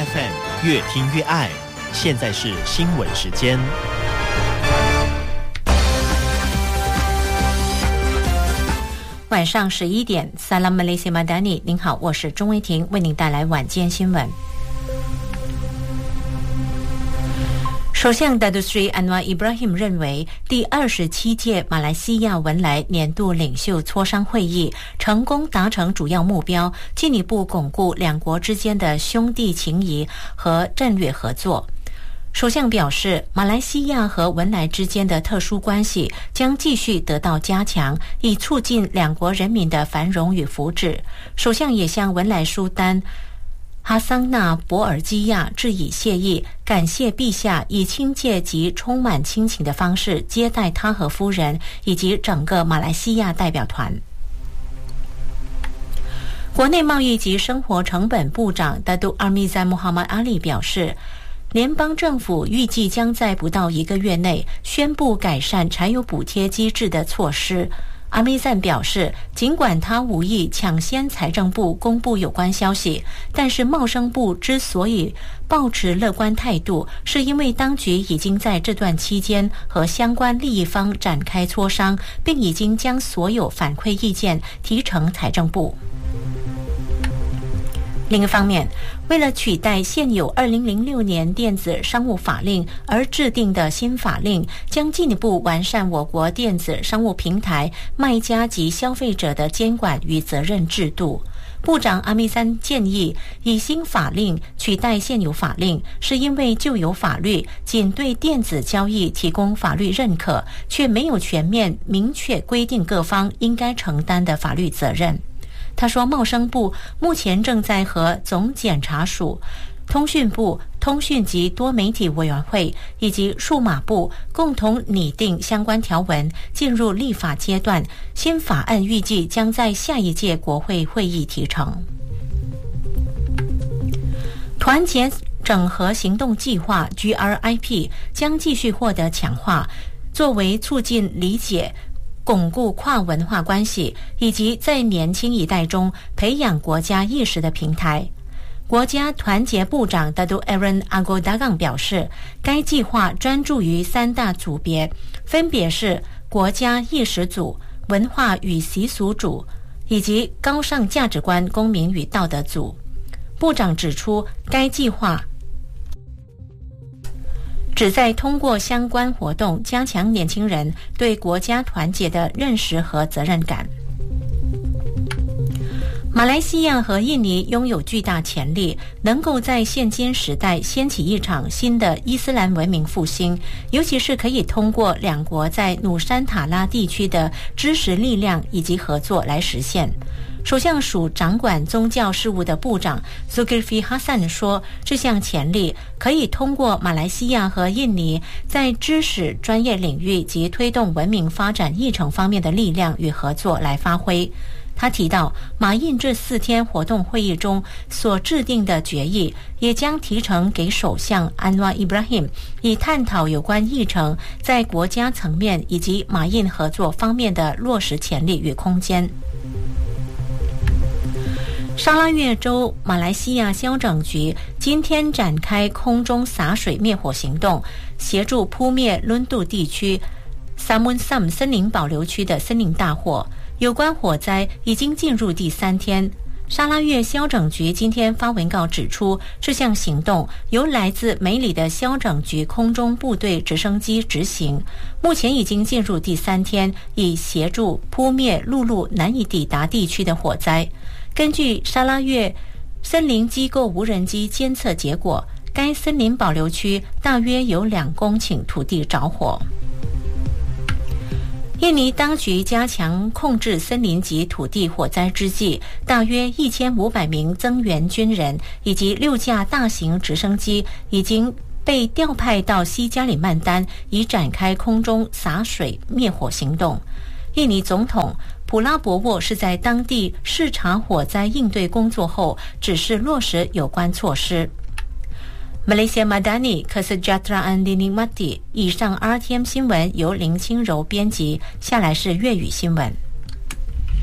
FM 越听越爱。现在是新闻时间。 晚上11点 Salam Malaysia Madani， 您好，我是钟威婷，为您带来晚间新闻。首相 Datuk Seri Anwar Ibrahim 认为，第27届马来西亚文莱年度领袖磋商会议成功达成主要目标，进一步巩固两国之间的兄弟情谊和战略合作。首相表示，马来西亚和文莱之间的特殊关系将继续得到加强，以促进两国人民的繁荣与福祉。首相也向文莱苏丹哈桑纳博尔基亚致以谢意，感谢陛下以亲切及充满亲情的方式接待他和夫人以及整个马来西亚代表团。国内贸易及生活成本部长 Datuk Armizan Muhammad Ali 表示，联邦政府预计将在不到1个月内宣布改善柴油补贴机制的措施。阿米赞表示，尽管他无意抢先财政部公布有关消息，但是贸生部之所以抱持乐观态度，是因为当局已经在这段期间和相关利益方展开磋商，并已经将所有反馈意见提呈财政部。另一方面，为了取代现有2006年电子商务法令而制定的新法令，将进一步完善我国电子商务平台卖家及消费者的监管与责任制度。部长阿米三建议，以新法令取代现有法令，是因为旧有法律仅对电子交易提供法律认可，却没有全面明确规定各方应该承担的法律责任。他说，贸生部目前正在和总检察署、通讯部、通讯及多媒体委员会以及数码部共同拟定相关条文，进入立法阶段。新法案预计将在下一届国会会议提呈。团结整合行动计划 GRIP 将继续获得强化，作为促进理解、巩固跨文化关系以及在年轻一代中培养国家意识的平台。国家团结部长 Datuk Aaron Agodagang 表示，该计划专注于3大组别，分别是国家意识组、文化与习俗组以及高尚价值观、公民与道德组。部长指出，该计划旨在通过相关活动加强年轻人对国家团结的认识和责任感。马来西亚和印尼拥有巨大潜力，能够在现今时代掀起一场新的伊斯兰文明复兴，尤其是可以通过两国在努山塔拉地区的支持力量以及合作来实现。首相署掌管宗教事务的部长 Zulkifli Hasan 说，这项潜力可以通过马来西亚和印尼在知识、专业领域及推动文明发展议程方面的力量与合作来发挥。他提到，马印这4天活动会议中所制定的决议，也将提呈给首相安瓦伊布拉欣，以探讨有关议程在国家层面以及马印合作方面的落实潜力与空间。沙拉越州马来西亚消拯局今天展开空中洒水灭火行动，协助扑灭伦杜地区萨mun sam 森林保留区的森林大火。有关火灾已经进入第3天。沙拉越消拯局今天发文告指出，这项行动由来自梅里的消拯局空中部队直升机执行，目前已经进入第3天，以协助扑灭陆路难以抵达地区的火灾。根据沙拉越森林机构无人机监测结果，该森林保留区大约有2公顷土地着火。印尼当局加强控制森林及土地火灾之际，大约1500名增援军人以及6架大型直升机已经被调派到西加里曼丹，以展开空中洒水灭火行动。印尼总统普拉博沃是在当地视察火灾应对工作后，指示落实有关措施。Malaysia Madani Kesejahteraan Dinikmati。以上 RTM 新闻由林清柔编辑，下来是粤语新闻。